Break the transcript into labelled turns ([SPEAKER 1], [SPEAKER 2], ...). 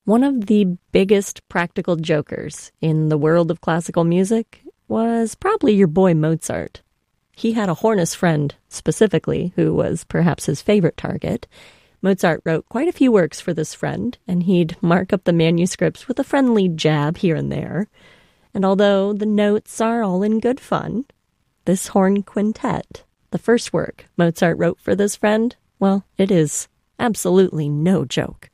[SPEAKER 1] One of the biggest practical jokers in the world of classical music was probably your boy Mozart. He had a Hornist friend, specifically, who was perhaps his favorite target. Mozart wrote quite a few works for this friend, and he'd mark up the manuscripts with a friendly jab here and there. And although the notes are all in good fun, this horn quintet, the first work Mozart wrote for this friend, well, it is absolutely no joke.